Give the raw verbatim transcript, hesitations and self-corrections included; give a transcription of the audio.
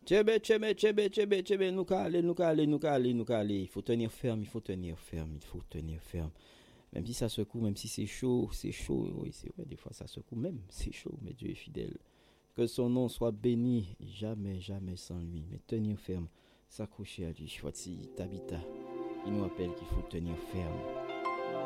Tchebe, tchebe, tchebe, tchebe, tchebe, nous caler, nous caler, nous caler, nous caler. Il faut tenir ferme, il faut tenir ferme, il faut tenir ferme. Même si ça secoue, même si c'est chaud, c'est chaud, oui, c'est vrai, des fois ça secoue, même c'est chaud, mais Dieu est fidèle. Que son nom soit béni, jamais, jamais sans lui. Mais tenir ferme, s'accrocher à lui. Voici Tabitha, il nous rappelle qu'il faut tenir ferme.